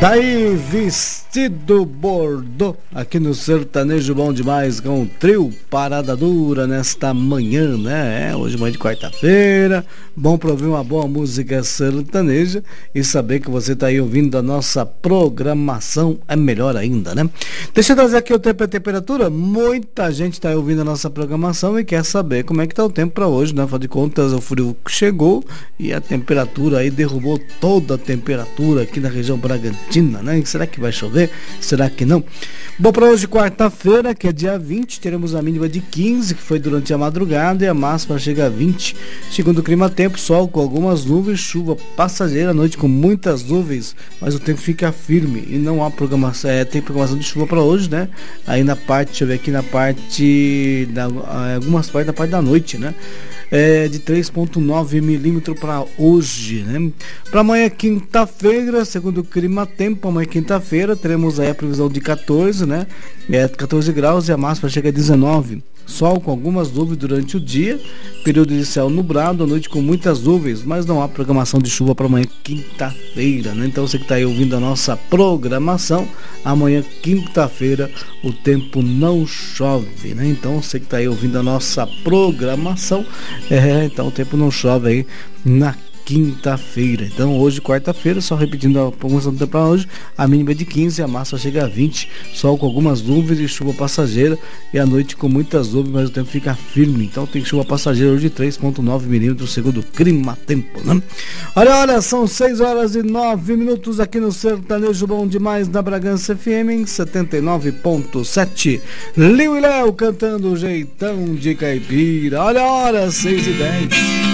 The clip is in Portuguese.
Daí, vestido bordô, aqui no Sertanejo Bom Demais, com o trio Parada Dura nesta manhã, né? Hoje manhã de quarta-feira, bom pra ouvir uma boa música sertaneja e saber que você tá aí ouvindo a nossa programação, é melhor ainda, né? Deixa eu trazer aqui o tempo e a temperatura. Muita gente tá aí ouvindo a nossa programação e quer saber como é que tá o tempo pra hoje, né? Afinal de contas, o frio chegou e a temperatura aí derrubou toda a temperatura aqui na região Bragantina, né? Será que vai chover? Será que não? Bom, para hoje, quarta-feira, que é dia 20, teremos a mínima de 15, que foi durante a madrugada, e a máxima chega a 20. Segundo o clima tempo, sol com algumas nuvens, chuva passageira à noite com muitas nuvens, mas o tempo fica firme e não há programação, tem programação de chuva para hoje, né? Aí na parte, deixa eu ver aqui na parte, algumas partes da parte da noite, né? De 3,9 milímetros para hoje, né? Para amanhã, quinta-feira, segundo o clima tempo, amanhã quinta-feira teremos aí a previsão de 14, né? 14 graus e a máxima chega a 19. Sol com algumas nuvens durante o dia, período de céu nublado, à noite com muitas nuvens, mas não há programação de chuva para amanhã quinta-feira, né? Então você que está aí ouvindo a nossa programação, amanhã quinta-feira o tempo não chove, né? Então você que está aí ouvindo a nossa programação, então o tempo não chove aí na quinta-feira. Então hoje, quarta-feira, só repetindo a programação do tempo para hoje, a mínima é de 15, a máxima chega a 20, sol com algumas nuvens e chuva passageira, e à noite com muitas nuvens, mas o tempo fica firme. Então tem chuva passageira hoje de 3,9 milímetros, segundo o clima tempo, né? Olha, são 6 horas e 9 minutos aqui no Sertanejo Bom Demais da Bragança FM em 79,7. Liu e Léo cantando o jeitão de caipira. Olha a hora, 6 e 10.